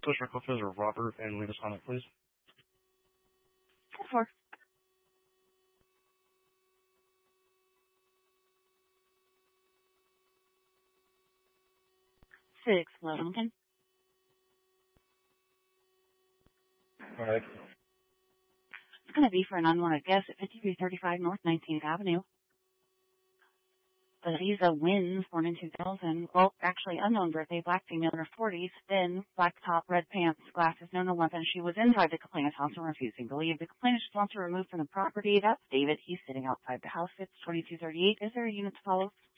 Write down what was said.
Social Clifford or Robert and leave us on it, please. 4. 6, Lincoln. Alright. It's going to be for an unwanted guest at 5335 North 19th Avenue. Aziza Wins, born in 2000. Well, actually, unknown birthday, black female, in her 40s, thin, black top, red pants, glasses, known to London. She was inside the complainant's house and refusing to leave. The complainant is also removed from the property. That's David. He's sitting outside the house. It's 2238. Is there a unit to follow?